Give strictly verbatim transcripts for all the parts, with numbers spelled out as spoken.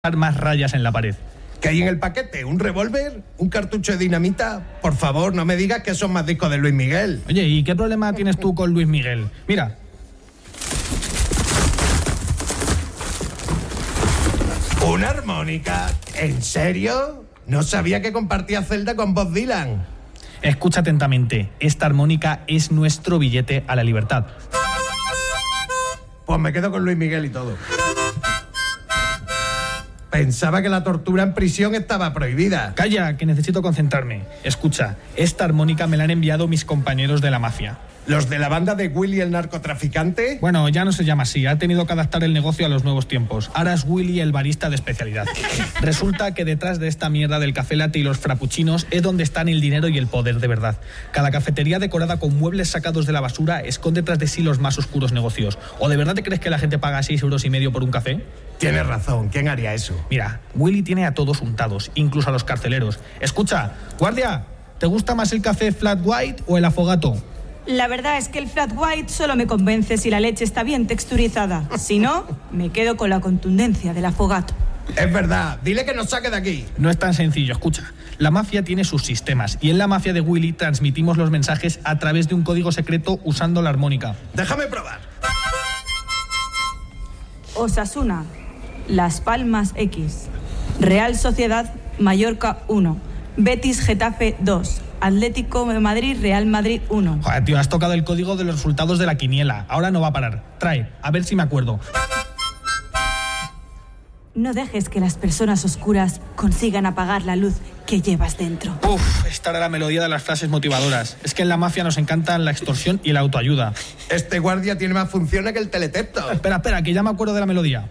más rayas en la pared. ¿Qué hay en el paquete? ¿Un revólver? ¿Un cartucho de dinamita? Por favor, no me digas que son más discos de Luis Miguel. Oye, ¿y qué problema tienes tú con Luis Miguel? Mira. ¿Una armónica? ¿En serio? No sabía que compartía celda con Bob Dylan. Escucha atentamente. Esta armónica es nuestro billete a la libertad. Pues me quedo con Luis Miguel y todo. Pensaba que la tortura en prisión estaba prohibida. Calla, que necesito concentrarme. Escucha, esta armónica me la han enviado mis compañeros de la mafia. ¿Los de la banda de Willy el narcotraficante? Bueno, ya no se llama así. Ha tenido que adaptar el negocio a los nuevos tiempos. Ahora es Willy el barista de especialidad. Resulta que detrás de esta mierda del café latte y los frappuccinos es donde están el dinero y el poder de verdad. Cada cafetería decorada con muebles sacados de la basura esconde tras de sí los más oscuros negocios. ¿O de verdad te crees que la gente paga seis euros y medio por un café? Tienes razón. ¿Quién haría eso? Mira, Willy tiene a todos untados, incluso a los carceleros. Escucha, guardia, ¿te gusta más el café flat white o el afogato? La verdad es que el flat white solo me convence si la leche está bien texturizada. Si no, me quedo con la contundencia del afogato. Es verdad, dile que nos saque de aquí. No es tan sencillo, escucha. La mafia tiene sus sistemas y en la mafia de Willy transmitimos los mensajes a través de un código secreto usando la armónica. Déjame probar. Osasuna, Las Palmas X, Real Sociedad Mallorca uno, Betis Getafe dos, Atlético de Madrid Real Madrid uno. Joder, tío, has tocado el código de los resultados de la quiniela. Ahora no va a parar. Trae, a ver si me acuerdo. No dejes que las personas oscuras consigan apagar la luz que llevas dentro. Uf, esta era la melodía de las frases motivadoras. Es que en la mafia nos encantan la extorsión y la autoayuda. Este guardia tiene más funciones que el teletexto. Espera, espera, que ya me acuerdo de la melodía.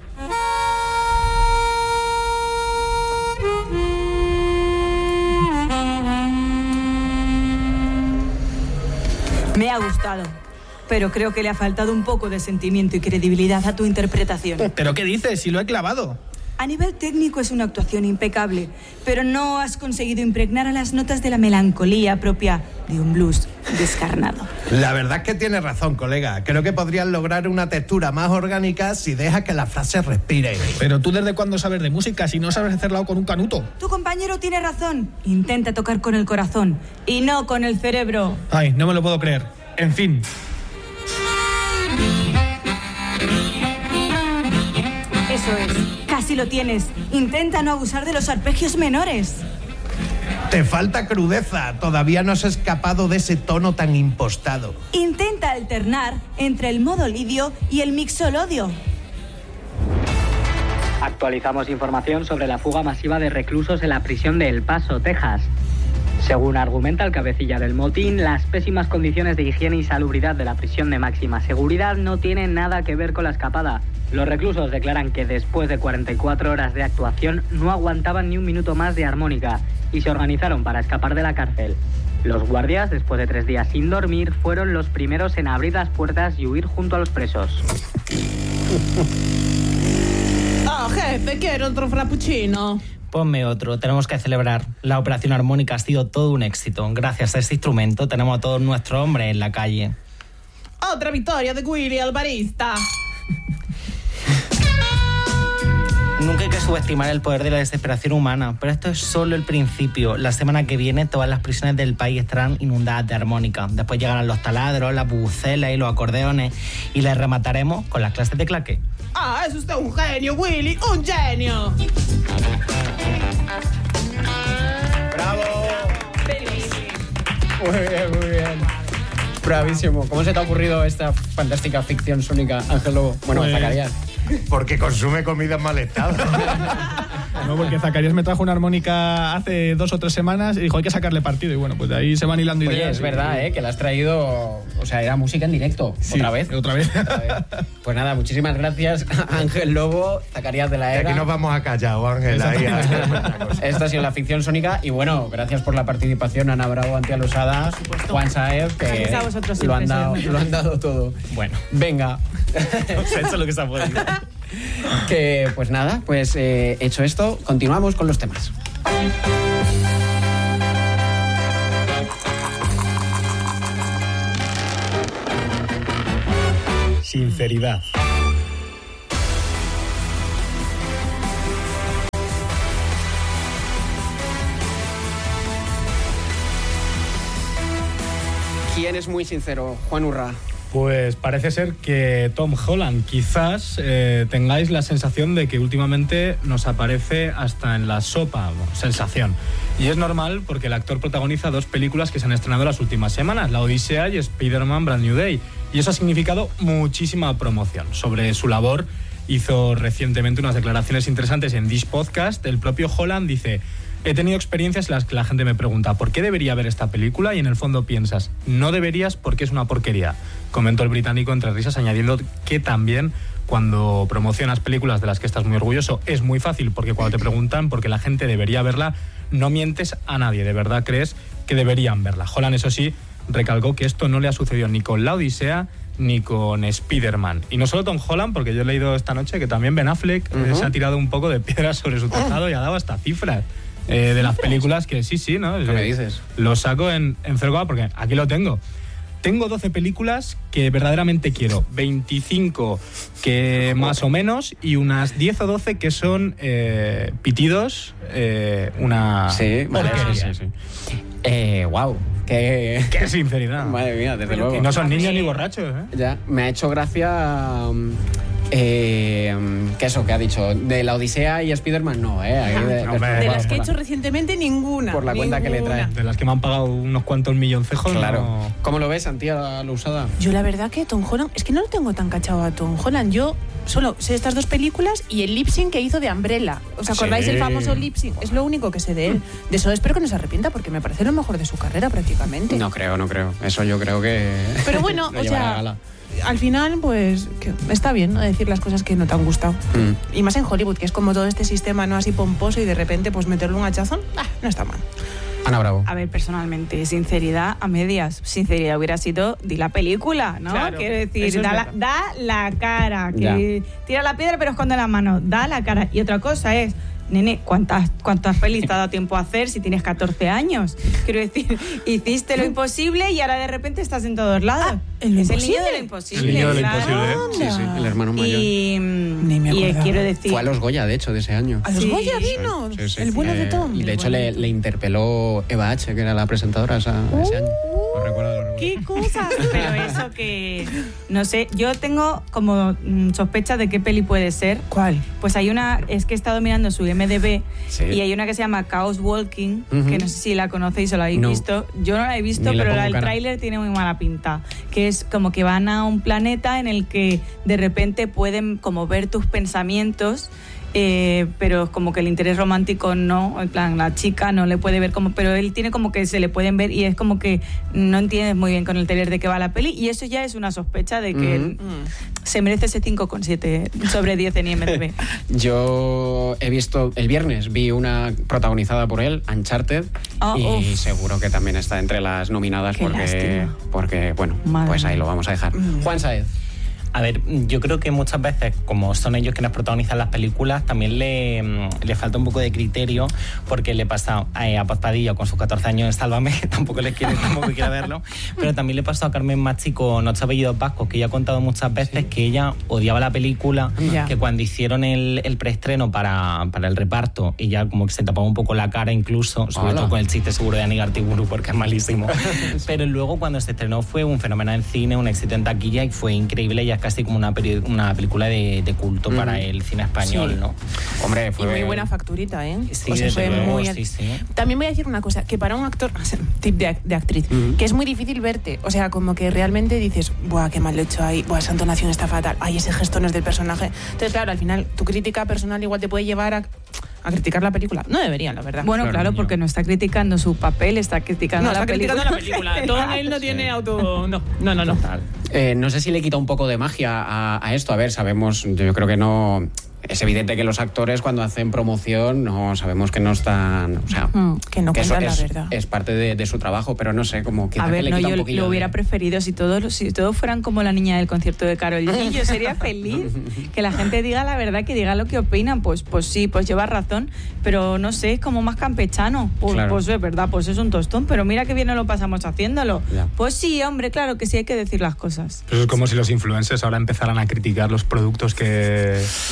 Me ha gustado, pero creo que le ha faltado un poco de sentimiento y credibilidad a tu interpretación. ¿Pero qué dices? Si lo he clavado. A nivel técnico es una actuación impecable, pero no has conseguido impregnar a las notas de la melancolía propia de un blues descarnado. La verdad es que tienes razón, colega. Creo que podrías lograr una textura más orgánica si dejas que la frase respire. Pero tú ¿desde cuándo sabes de música si no sabes hacerla con un canuto? Tu compañero tiene razón. Intenta tocar con el corazón y no con el cerebro. Ay, no me lo puedo creer. En fin. Eso es. Casi lo tienes. Intenta no abusar de los arpegios menores. Te falta crudeza. Todavía no has escapado de ese tono tan impostado. Intenta alternar entre el modo lidio y el mixolodio. Actualizamos información sobre la fuga masiva de reclusos en la prisión de El Paso, Texas. Según argumenta el cabecilla del motín, las pésimas condiciones de higiene y salubridad de la prisión de máxima seguridad no tienen nada que ver con la escapada. Los reclusos declaran que después de cuarenta y cuatro horas de actuación no aguantaban ni un minuto más de armónica y se organizaron para escapar de la cárcel. Los guardias, después de tres días sin dormir, fueron los primeros en abrir las puertas y huir junto a los presos. Oh, jefe, quiero otro frappuccino. Ponme otro, tenemos que celebrar. La operación armónica ha sido todo un éxito. Gracias a este instrumento tenemos a todos nuestros hombres en la calle. Otra victoria de Willy, el barista. Nunca hay que subestimar el poder de la desesperación humana, pero esto es solo el principio. La semana que viene todas las prisiones del país estarán inundadas de armónica. Después llegarán los taladros, las bubucelas y los acordeones y les remataremos con las clases de claqué. Ah, es usted un genio, Willy, un genio. ¡Bravo! Muy bien, muy bien. Bravísimo. ¿Cómo se te ha ocurrido esta fantástica ficción sónica, Ángel Lobo? Bueno, Pues... Zacarías. Porque consume comida en mal estado. No, porque Zacarías me trajo una armónica hace dos o tres semanas y dijo hay que sacarle partido. Y bueno, pues de ahí se van hilando ideas. Oye, es y... verdad, ¿eh? Que la has traído... O sea, era música en directo. Sí, ¿Otra vez? Otra vez. Otra vez. Pues nada, muchísimas gracias, Ángel Lobo, Zacarías de la Era. Aquí nos vamos a callar, Ángel. Ahí, Esta ha sido la ficción sónica. Y bueno, gracias por la participación, Ana Bravo, Antía Losada, Juan Saez, que Gracias a vosotros lo han, siempre, dado, siempre. lo han dado todo. Bueno, Venga. se ha hecho lo que se ha podido. Que pues nada, pues eh, hecho esto, continuamos con los temas. Sinceridad. ¿Quién es muy sincero? Juan Urra. Pues parece ser que Tom Holland. Quizás eh, tengáis la sensación de que últimamente nos aparece hasta en la sopa. Bueno, sensación. Y es normal porque el actor protagoniza dos películas que se han estrenado las últimas semanas, La Odisea y Spider-Man Brand New Day. Y eso ha significado muchísima promoción. Sobre su labor hizo recientemente unas declaraciones interesantes en This Podcast. El propio Holland dice: he tenido experiencias en las que la gente me pregunta ¿por qué debería ver esta película? Y en el fondo piensas, no deberías porque es una porquería, comentó el británico entre risas, añadiendo que también cuando promocionas películas de las que estás muy orgulloso es muy fácil, porque cuando te preguntan por qué la gente debería verla, no mientes a nadie, de verdad crees que deberían verla. Holland, eso sí, recalcó que esto no le ha sucedido ni con La Odisea ni con Spider-Man. Y no solo Tom Holland, porque yo he leído esta noche que también Ben Affleck uh-huh. se ha tirado un poco de piedra sobre su tejado y ha dado hasta cifras. Eh, de las películas que sí, sí, ¿no? ¿Qué me dices? Lo saco en, en cero coma porque aquí lo tengo. Tengo doce películas que verdaderamente quiero, veinticinco que más o menos y unas diez o doce que son eh, pitidos, eh, una sí, porquería. Sí, sí, sí. Eh, wow, qué... qué sinceridad. Madre mía, desde luego. Y no son niños ni borrachos, ¿eh? Ya, me ha hecho gracia... Um, Eh, ¿Qué eso que ha dicho? De La Odisea y Spider-Man, no, ¿eh? Ahí de, no, de, de las que he hecho recientemente, ninguna. Por la ninguna. cuenta que le trae. De las que me han pagado unos cuantos milloncejos. Claro. No... ¿Cómo lo ves, Antía, la usada? Yo la verdad que Tom Holland, es que no lo tengo tan cachado a Tom Holland. Yo solo sé estas dos películas y el lip sync que hizo de Umbrella. ¿Os acordáis sí. el famoso lip sync? Es lo único que sé de él. De eso espero que no se arrepienta porque me parece lo mejor de su carrera prácticamente. No creo, no creo. Eso yo creo que... Pero bueno, o sea... Al final, pues, que está bien, ¿no? Decir las cosas que no te han gustado. Mm. Y más en Hollywood, que es como todo este sistema no así pomposo y de repente, pues, meterle un hachazón, ah, no está mal. Ana Bravo. A ver, personalmente, sinceridad a medias. Sinceridad hubiera sido, di la película, ¿no? Claro, quiero decir, da la, da la cara. Que tira la piedra pero esconde la mano. Da la cara. Y otra cosa es... Nene, ¿cuántas, cuántas pelis te ha dado tiempo a hacer si tienes catorce años? Quiero decir, hiciste lo imposible y ahora de repente estás en todos lados. Ah, ¿el es imposible? el niño de lo imposible. El niño de lo claro. imposible. Sí, sí, el hermano mayor. Y, y quiero decir... Fue a los Goya, de hecho, de ese año. ¿A los sí. Goya vino? Sí, sí. El bueno eh, de Tom. Y de hecho le, le interpeló Eva H., que era la presentadora esa, uh, ese año. Lo recuerdo, lo recuerdo. ¿Qué cosas? Pero eso que... No sé, yo tengo como mm, sospecha de qué peli puede ser. ¿Cuál? Pues hay una... Es que he estado mirando su I M D B sí. y hay una que se llama Chaos Walking, uh-huh. que no sé si la conocéis o la habéis no. visto. Yo no la he visto, Ni pero la la, el tráiler tiene muy mala pinta. Que es como que van a un planeta en el que de repente pueden como ver tus pensamientos. Eh, pero como que el interés romántico no, en plan la chica no le puede ver como, pero él tiene como que se le pueden ver y es como que no entiendes muy bien con el trailer de qué va la peli y eso ya es una sospecha de que uh-huh. se merece ese cinco coma siete sobre diez en I M D B. Yo he visto, el viernes vi una protagonizada por él, Uncharted, oh, y uf. seguro que también está entre las nominadas Qué porque, lástima. porque bueno, Madre pues ahí mía. lo vamos a dejar. Mm. Juan Saez. A ver, yo creo que muchas veces, como son ellos quienes protagonizan las películas, también le, le falta un poco de criterio, porque le pasa eh, a Paz Padilla con sus catorce años en Sálvame, que tampoco les quiere, tampoco quiere verlo, pero también le pasó a Carmen Machi con Ocho apellidos vascos, que ella ha contado muchas veces sí. que ella odiaba la película, ya. que cuando hicieron el, el preestreno para, para el reparto, ella como que se tapaba un poco la cara incluso, sobre Hola. todo con el chiste seguro de Anígar Tiburu, porque es malísimo. sí. Pero luego cuando se estrenó fue un fenómeno en cine, un éxito en taquilla y fue increíble, ya es casi como una periodista una película de, de culto mm. para el cine español, sí. ¿no? Hombre, fue... Y muy buena facturita, ¿eh? Sí, o sea, fue luego, muy... sí, sí. También voy a decir una cosa, que para un actor, tip de, de actriz, mm. que es muy difícil verte, o sea, como que realmente dices, buah, qué mal lo he hecho ahí, buah, esa entonación está fatal, ay, ese gesto no es del personaje. Entonces, claro, al final, tu crítica personal igual te puede llevar a... a criticar la película. No deberían, la verdad. Bueno, claro, claro porque no está criticando su papel, está criticando no, la está película. criticando la película. Todo él no sí. tiene auto... No, no, no. no. Eh, no sé si le quita un poco de magia a, a esto. A ver, sabemos, yo creo que no... Es evidente que los actores cuando hacen promoción no sabemos que no están, o sea, mm, que no que eso cuentan la es, verdad. Es parte de, de su trabajo, pero no sé, como quizá a ver, que le no, quita yo un poquillo lo hubiera de... preferido si todos si todos fueran como la niña del concierto de Karol G, yo sería feliz. Que la gente diga la verdad, que diga lo que opinan, pues pues sí, pues lleva razón, pero no sé, es como más campechano. Pues, claro. pues es verdad, pues es un tostón, pero mira que bien nos lo pasamos haciéndolo. Ya. Pues sí, hombre, claro que sí hay que decir las cosas. Eso es como si los influencers ahora empezaran a criticar los productos que... Bueno, ha pasado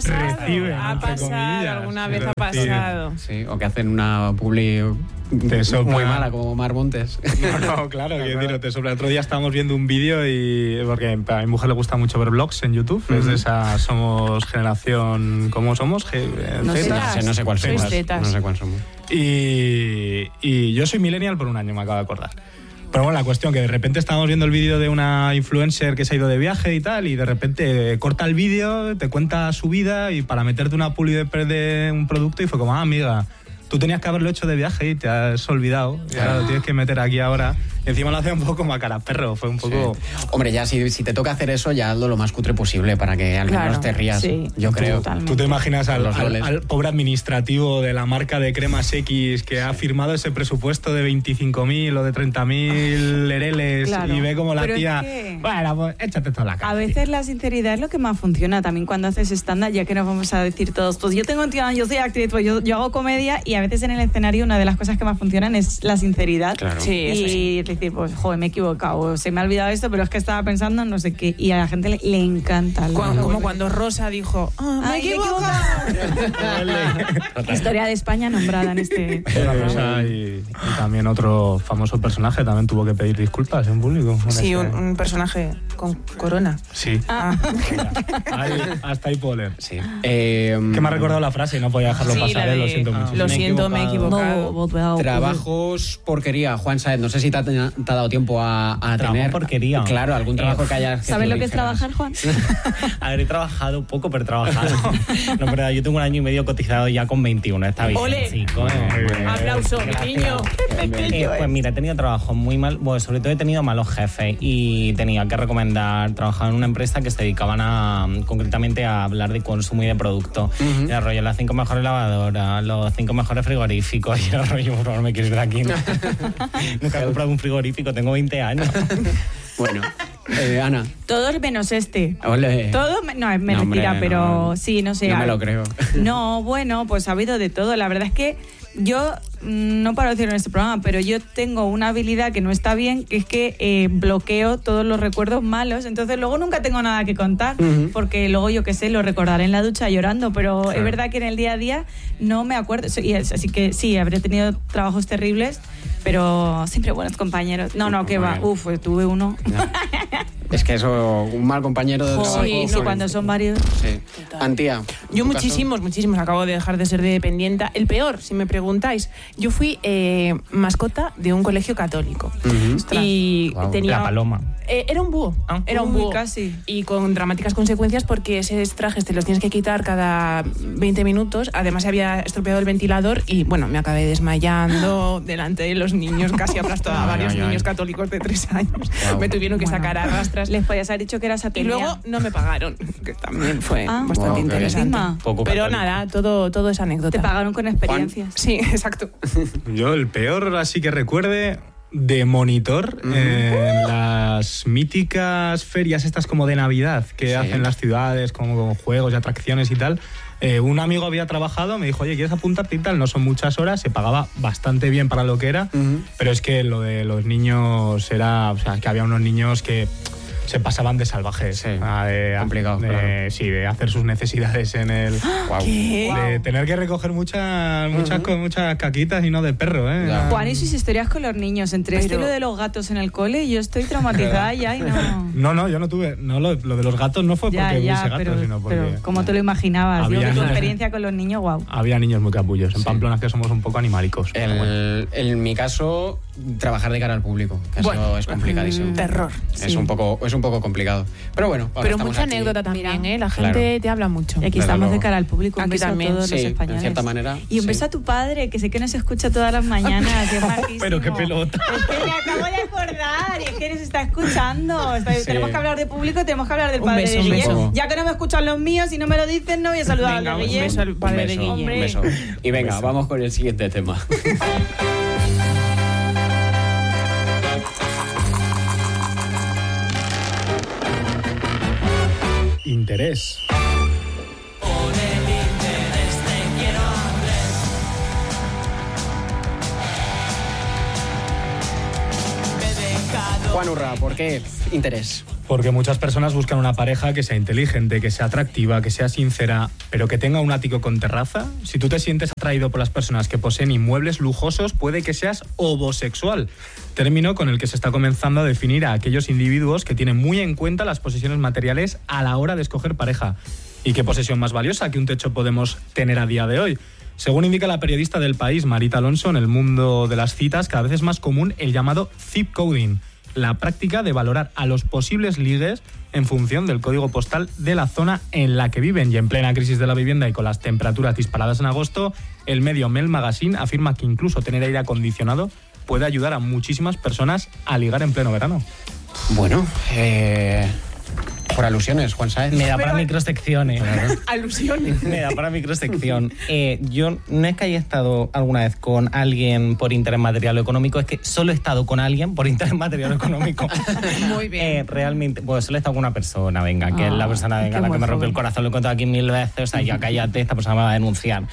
pasado. reciben, ha entre pasado, comillas, alguna sí, vez ha reciben. pasado. Sí, o que hacen una publi Te sopla. muy mala, como Mar Montes. No, no, claro, quiero decir, te sobre el otro día estábamos viendo un vídeo y porque a mi mujer le gusta mucho ver vlogs en YouTube, uh-huh. es de esa, somos generación, ¿cómo somos? Ge, no, Z. sé, no sé, no sé cuál somos. No sé cuál somos. Y, y yo soy millennial por un año, me acabo de acordar. Pero bueno, la cuestión que de repente estábamos viendo el vídeo de una influencer que se ha ido de viaje y tal, y de repente corta el vídeo, te cuenta su vida y para meterte una publi de, de un producto y fue como, ah, amiga, tú tenías que haberlo hecho de viaje y te has olvidado y ahora lo tienes que meter aquí ahora. Y encima lo hace un poco como a cara perro, fue un poco... Sí. Hombre, ya si, si te toca hacer eso, ya hazlo lo más cutre posible para que al menos claro, te rías, sí, yo creo. totalmente. ¿Tú te imaginas al, Los al, goles. al pobre administrativo de la marca de cremas X que sí. ha firmado ese presupuesto de veinticinco mil o de treinta mil lereles Claro. y ve como la Pero tía... es que... Bueno, pues échate toda la cara. A veces la sinceridad es lo que más funciona también cuando haces stand-up, ya que nos vamos a decir todos, pues yo tengo veintiuno, yo soy actriz, pues yo, yo hago comedia y a veces en el escenario una de las cosas que más funcionan es la sinceridad. Claro. Sí, eso y sí. decir, pues joder, me he equivocado, o se me ha olvidado esto, pero es que estaba pensando en no sé qué. Y a la gente le, le encanta. Cu- como cuando Rosa dijo, ah, me he Ay, me he equivocado. Historia de España nombrada en este Una programa. cosa y, y también otro famoso personaje también tuvo que pedir disculpas en público. Sí, Ese- un, un personaje con corona. Sí. Ah. Ahí, hasta ahí puedo leer. Sí. Eh, Que me ha recordado la frase y no podía dejarlo Sí, pasar, la eh, lo de- siento ah, mucho. Lo Me he siento, me he equivocado. equivocado. Trabajos porquería, Juan Saez, no sé si te ha, te ha dado tiempo a, a Trabajo tener... porquería. Claro, algún trabajo que hayas... ¿Sabes tú lo que es dijeras. trabajar, Juan? A ver, he trabajado poco, pero he trabajado. No, pero yo tengo un año y medio cotizado ya con veintiuno, está bien. ¡Ole! Chicos. Aplauso, niño. Eh, pues mira, he tenido trabajo muy mal, bueno, sobre todo he tenido malos jefes y tenía que recomendar, trabajaba en una empresa que se dedicaban a, concretamente a hablar de consumo y de producto. Uh-huh. Y el rollo, las cinco mejores lavadoras, los cinco mejores frigoríficos, y el rollo, por favor, me quieres ver aquí. ¿No? Nunca he comprado un frigorífico, tengo veinte años. Bueno, eh, Ana. Todos menos este. Ole. Todo, me- no, es No, mentira, hombre, pero no. sí, no sé. No me a- lo creo. No, bueno, pues ha habido de todo. La verdad es que yo, mm, no paro de decirlo en este programa, pero yo tengo una habilidad que no está bien, que es que eh, bloqueo todos los recuerdos malos. Entonces luego nunca tengo nada que contar, Ujú. porque luego yo qué sé, lo recordaré en la ducha llorando, pero Claro. es verdad que en el día a día no me acuerdo. So- y es- Así que sí, habré tenido trabajos terribles, pero siempre buenos compañeros. No, no, que Muy va. bien. Uf, tuve uno. No. Es que eso, un mal compañero de Sí, trabajo... sí, pues, cuando son varios. Sí. Antía. ¿en Yo tu muchísimos, muchísimos. Acabo de dejar de ser dependienta. El peor, si me preguntáis, yo fui eh, mascota de un colegio católico. caso? Ujú. Y Guau. tenía... La paloma. Eh, era un búho, Ah. era un Uy, búho. casi. Y con dramáticas consecuencias porque esos trajes te los tienes que quitar cada veinte minutos. Además se había estropeado el ventilador y bueno, me acabé desmayando delante de los niños, casi aplastó a Ay, varios ay, ay. niños católicos de tres años. Guau. Me tuvieron que Bueno. sacar a rastras. Les podías haber dicho que eras Y atenea. luego no me pagaron, que también fue Ah. bastante Guau, qué interesante. bien. Poco Pero católico. nada, todo, todo es anécdota. Te pagaron con experiencias. Sí, exacto. Yo el peor, así que recuerde, de monitor en las míticas ferias estas como de Navidad que Sí. hacen las ciudades, como con juegos y atracciones y tal. Eh, un amigo había trabajado, me dijo, oye, ¿quieres apuntarte y tal? No son muchas horas, se pagaba bastante bien para lo que era, Ujú. pero es que lo de los niños era, o sea, que había unos niños que se pasaban de salvajes. Sí, Ah, de, complicado, de- claro. Sí, de hacer sus necesidades en el... Guau. ¿Qué? De tener que recoger muchas muchas, co- muchas caquitas y no de perro, ¿eh? Ya. Juan y sus historias con los niños. Entre Pero- esto y lo de los gatos en el cole, yo estoy traumatizada ya y no... No, no, yo no tuve. No, lo, lo de los gatos no fue porque Ya, hubiese ya, gatos, pero, sino porque. pero como te lo imaginabas. Digo Había que tu niños. experiencia con los niños, wow. Había niños muy capullos. En Sí. Pamplona es que somos un poco animalicos. pero bueno. El, en mi caso, trabajar de cara al público, que Bueno, eso es complicadísimo. mm, terror. Es, sí. un poco, es un poco complicado. Pero bueno, ahora Pero estamos mucha aquí. anécdota también, Mira. ¿eh? La gente Claro. te habla mucho. Y aquí Desde estamos luego. de cara al público. Un Aquí beso también. a todos Sí, los en españoles. cierta manera, Y un sí. beso a tu padre, que sé que nos escucha todas las mañanas. Que es majísimo. Pero qué pelota. Es que me acabo de acordar. Y es que nos está escuchando. Está- Sí. Tenemos que hablar de público, tenemos que hablar del Un padre beso, de un Guillem. beso. Ya que no me escuchan los míos y no me lo dicen, no voy a saludar Venga, a un los de Guillem. beso al Un padre de beso, Guillem. un Hombre. beso. Y venga, vamos con el siguiente tema. Interés. Juan Urra, ¿por qué interés? Porque muchas personas buscan una pareja que sea inteligente, que sea atractiva, que sea sincera, pero que tenga un ático con terraza. Si tú te sientes atraído por las personas que poseen inmuebles lujosos, puede que seas homosexual, término con el que se está comenzando a definir a aquellos individuos que tienen muy en cuenta las posesiones materiales a la hora de escoger pareja. ¿Y qué posesión más valiosa que un techo podemos tener a día de hoy? Según indica la periodista del País, Marita Alonso, en el mundo de las citas cada vez es más común el llamado zip coding, la práctica de valorar a los posibles ligues en función del código postal de la zona en la que viven. Y en plena crisis de la vivienda y con las temperaturas disparadas en agosto, el medio Mel Magazine afirma que incluso tener aire acondicionado puede ayudar a muchísimas personas a ligar en pleno verano. Bueno, eh... por alusiones, Juan Sáez. Me da para microsecciones. Alusiones. Me da para microsección. Eh, yo no es que haya estado alguna vez con alguien por interés material o económico, es que solo he estado con alguien por interés material o económico. Muy bien. Eh, realmente, pues solo he estado con una persona, venga, que Ah, es la persona venga, la que me rompió el corazón, lo he contado aquí mil veces, o sea, ya cállate, esta persona me va a denunciar.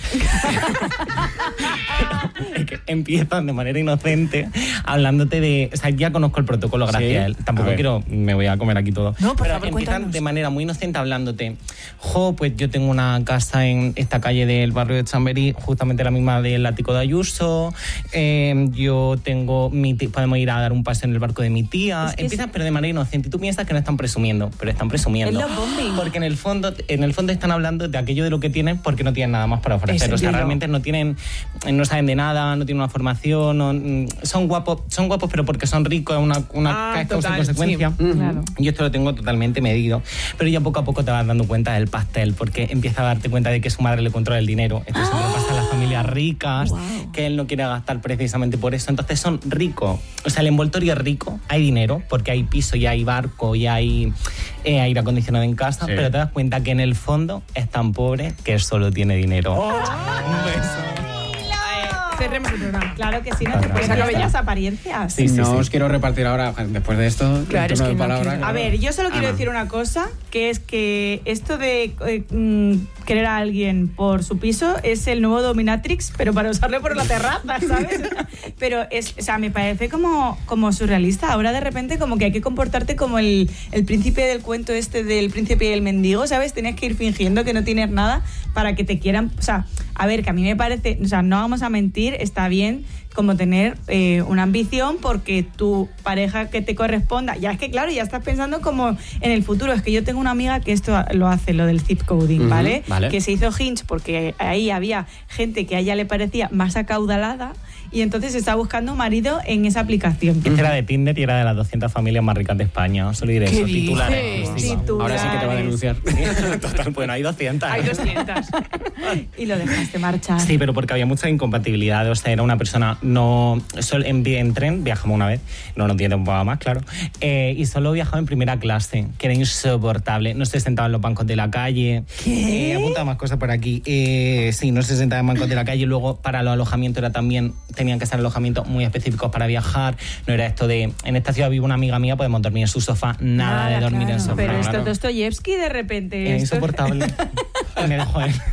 Es que empiezan de manera inocente hablándote de... O sea, ya conozco el protocolo, gracias Sí. a él. Tampoco A quiero... Me voy a comer aquí todo. No, por Pero favor, empiezan cuéntanos. de manera muy inocente hablándote. Jo, pues yo tengo una casa en esta calle del barrio de Chamberí, justamente la misma del ático de Ayuso. Eh, yo tengo... Mi tía, podemos ir a dar un paseo en el barco de mi tía. Es que Empiezan, es- pero de manera inocente. Y tú piensas que no están presumiendo, pero están presumiendo. Es love bombing. Porque en el fondo, en el fondo están hablando de aquello de lo que tienen porque no tienen nada más para ofrecer. Eso, O sea, yo- realmente no tienen, no saben de nada, no tienen una formación, no- son guapos, son guapos, pero porque son ricos, es una, una Ah, es causa y total, consecuencia. sí. Claro. Yo esto lo tengo totalmente medido, pero ya poco a poco te vas dando cuenta del pastel, porque empieza a darte cuenta de que su madre le controla el dinero. Esto siempre pasa en las familias ricas, Wow. que él no quiere gastar precisamente por eso. Entonces son ricos. O sea, el envoltorio es rico, hay dinero, porque hay piso y hay barco y hay eh, aire acondicionado en casa, Sí. pero te das cuenta que en el fondo es tan pobre que solo tiene dinero. Un beso. Cerremos el programa. Claro que sí, no te Claro. puedes Saca sacar bellas las apariencias. Sí, sí, no sí. os quiero repartir ahora, después de esto, Claro, el es turno que de no palabra. quiero. A ver, yo solo quiero Ana. decir una cosa, que es que esto de eh, mm, querer a alguien por su piso es el nuevo dominatrix, pero para usarlo por la terraza, ¿sabes? Pero es, o sea, me parece como, como surrealista. Ahora de repente como que hay que comportarte como el, el príncipe del cuento este del príncipe y el mendigo, ¿sabes? Tienes que ir fingiendo que no tienes nada para que te quieran. O sea, a ver, que a mí me parece, o sea, no vamos a mentir, está bien como tener eh, una ambición porque tu pareja que te corresponda, ya es que claro, ya estás pensando como en el futuro. Es que yo tengo una amiga que esto lo hace, lo del zip coding, Ujú, ¿vale? vale. Que se hizo Hinge porque ahí había gente que a ella le parecía más acaudalada y entonces está buscando marido en esa aplicación. Este era de Tinder y era de las doscientas familias más ricas de España. Solo diré ¿Qué eso, titulares. dices? exclusiva. Ahora sí que te va a denunciar. Total, bueno, hay doscientas. Hay doscientas. Y lo dejaste marchar. Sí, pero porque había mucha incompatibilidad. O sea, era una persona no... Solo en, en tren viajamos una vez, no, no tiene tiempo más, claro. Eh, y solo viajaba en primera clase, que era insoportable. No se sentaba en los bancos de la calle. ¿Qué? Eh, apunta más cosas por aquí. Eh, sí, no se sentaba en bancos de la calle. Luego, para los alojamientos era también... Tenían que ser alojamientos muy específicos para viajar. No era esto de... En esta ciudad vive una amiga mía, podemos dormir en su sofá. Nada, de dormir claro. en sofá. Pero esto claro. es Dostoyevsky de repente. Era esto- insoportable. Y me dejó él.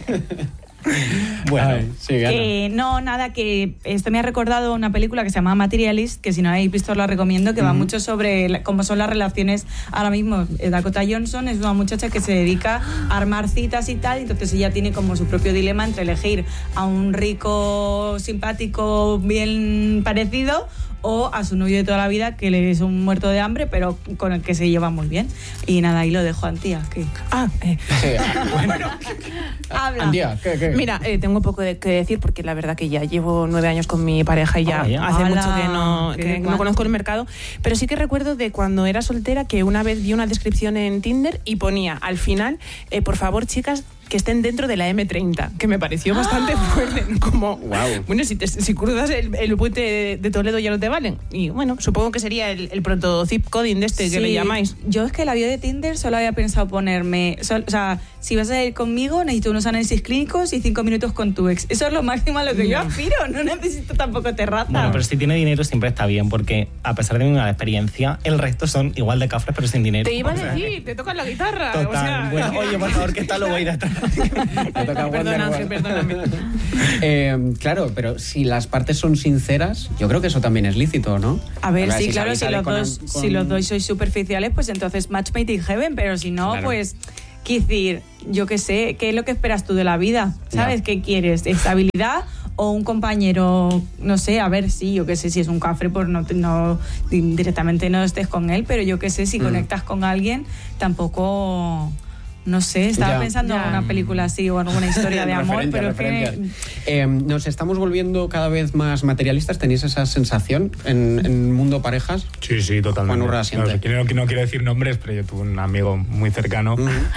Bueno, Ay, sí, Ana. Que no, nada, que esto me ha recordado una película que se llama Materialist, que si no la habéis visto os la recomiendo, que va mucho sobre la- cómo son las relaciones ahora mismo. Eh, Dakota Johnson es una muchacha que se dedica a armar citas y tal, entonces ella tiene como su propio dilema entre elegir a un rico, simpático, bien parecido o a su novio de toda la vida que le es un muerto de hambre pero con el que se lleva muy bien. Y nada, ahí lo dejo, Antía. ¿Qué? Ah, eh, Sí, ah, bueno. Habla. Andía, ¿qué, qué? mira, eh, tengo poco de, que decir porque la verdad que ya llevo nueve años con mi pareja y ya Ah, ya. hace Ala, mucho que no, qué que no guay. conozco el mercado. Pero sí que recuerdo de cuando era soltera que una vez vi una descripción en Tinder y ponía al final, eh, por favor, chicas, que estén dentro de la eme treinta, que me pareció bastante fuerte. Como, Guau. bueno, si, te, si cruzas el, el puente de, de Toledo ya no te valen. Y bueno, supongo que sería el, el proto zip coding de este que Sí, le llamáis. Yo es que la bio de Tinder solo había pensado ponerme, sol- o sea, si vas a ir conmigo, necesito unos análisis clínicos y cinco minutos con tu ex. Eso es lo máximo a lo que yo aspiro, no necesito tampoco terraza. Bueno, pero si tiene dinero siempre está bien, porque a pesar de mi mala experiencia, el resto son igual de cafres, pero sin dinero. Te iba a O sea, decir, te tocan la guitarra. Total. O sea, Bueno, oye, por favor, ¿qué tal lo voy a ir atrás? Te toca Perdona, Ángel, perdóname. Eh, claro, pero si las partes son sinceras, yo creo que eso también es lícito, ¿no? A ver, A ver, sí, si claro, Xavi si sale los, con- dos, con- si los dos sois superficiales, pues entonces match made in heaven, pero si no, Claro. pues, quiero decir, yo qué sé, ¿qué es lo que esperas tú de la vida? ¿Sabes? Ya. ¿Qué quieres? ¿Estabilidad o un compañero, no sé, a ver, sí, yo qué sé, si es un cafre, pues no, te- no directamente no estés con él, pero yo qué sé, si Mm. conectas con alguien, tampoco... No sé, estaba Ya. pensando en Ya. una película así o en alguna historia de amor, Referencias, pero es que... referencias. Eh, nos estamos volviendo cada vez más materialistas. ¿Tenéis esa sensación en, en el mundo parejas? Sí, sí, totalmente. Juan Urra no, asiente. sé, que no, que no quiero decir nombres, pero yo tuve un amigo muy cercano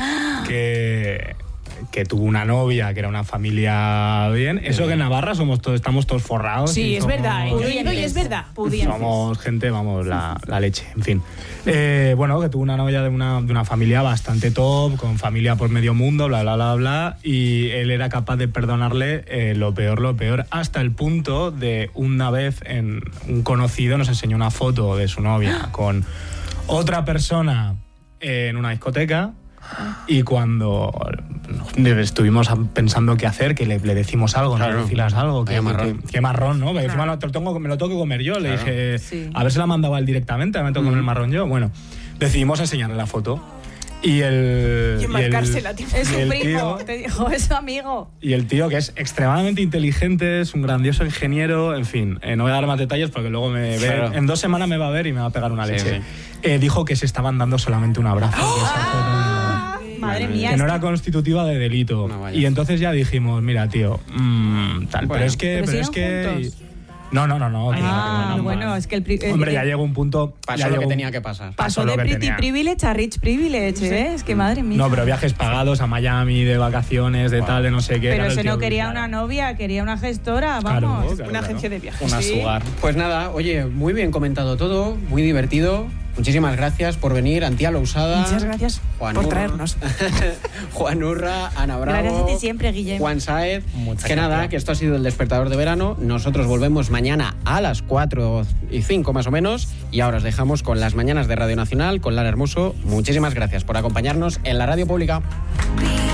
que, que tuvo una novia que era una familia bien. Eso que en Navarra somos todos, estamos todos forrados. Sí, y es somos- verdad, ¿eh? Yo he ido y es verdad. Somos gente, vamos, la, la leche, en fin. Eh, bueno, que tuvo una novia de una, de una familia bastante top, con familia por medio mundo, bla, bla, bla, bla, y él era capaz de perdonarle eh, lo peor, lo peor, hasta el punto de una vez en un conocido nos enseñó una foto de su novia con otra persona en una discoteca. Y cuando estuvimos pensando qué hacer, que le, le decimos algo, Claro. no le decimos algo, que Vaya marrón. que- qué marrón, ¿no? Porque encima no, te lo tengo- me lo tengo que comer yo. Le Claro. dije, Sí. a ver si la mandaba él directamente, me tengo que comer el marrón yo. Bueno, decidimos enseñarle la foto. Y el. Y el- enmarcársela, tío. Es y su el primo, tío- te dijo, es su amigo. y el tío, que es extremadamente inteligente, es un grandioso ingeniero, en fin, eh, no voy a dar más detalles porque luego me ve, Claro. en dos semanas me va a ver y me va a pegar una Sí, leche. sí. Eh, dijo que se estaban dando solamente un abrazo. que esa foto- Madre mía. que no es era constitutiva de delito. No, vaya. Y entonces ya dijimos, mira, tío, mmm, tal, Bueno. pero es que... ¿Pero Pero es siguen que juntos? No, no, no, no. tío, Ah, no, no, bueno, no. es que el... pri- Hombre, el- ya llegó un punto... Pasó ya lo llegó que un- tenía que pasar. Pasó lo de que pretty tenía. privilege a rich privilege, ¿eh? Es que madre mía. No, pero viajes pagados a Miami, de vacaciones, de Wow. tal, de no sé qué. Pero claro, el ese tío, no quería claro. una novia, quería una gestora, Claro, vamos. claro, Una claro. agencia de viajes. Una Sí. sugar. Pues nada, oye, muy bien comentado todo, muy divertido. Muchísimas gracias por venir, Antía Lousada. Muchas gracias Juan por Urra. traernos. Juan Urra, Ana Bravo. Gracias a ti siempre, Guillem. Juan Saez. Muchas que nada, gracias. que esto ha sido el despertador de verano. Nosotros volvemos mañana a las cuatro y cinco más o menos. Y ahora os dejamos con las mañanas de Radio Nacional, con Lara Hermoso. Muchísimas gracias por acompañarnos en la radio pública. Be